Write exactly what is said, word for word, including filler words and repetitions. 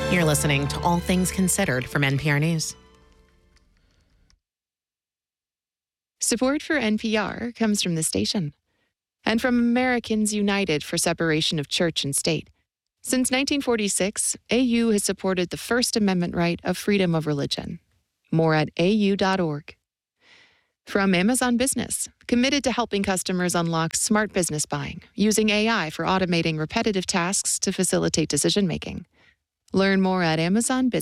You're listening to All Things Considered from N P R News. Support for N P R comes from the station and from Americans United for Separation of Church and State. Since nineteen forty-six, A U has supported the First Amendment right of freedom of religion. More at A U dot org. From Amazon Business, committed to helping customers unlock smart business buying, using A I for automating repetitive tasks to facilitate decision-making. Learn more at Amazon Business.